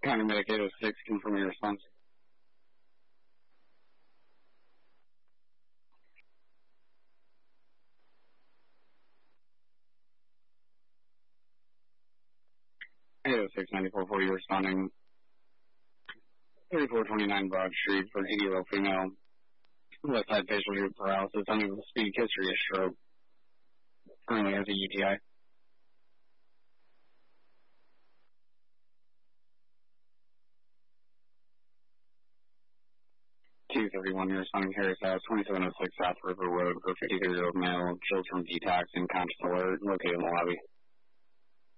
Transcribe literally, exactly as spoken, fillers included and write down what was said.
County Medic eight oh six, confirm your response. eight oh six, ninety-four forty, responding. thirty-four twenty-nine Broad Street for an eighty-year-old female. Left side facial paralysis, uneven speed, history of stroke. Currently has a U T I. two thirty-one, you're responding Harris House, twenty-seven oh six South River Road for a fifty-three-year-old male, chilled from detox and conscious alert, located in the lobby.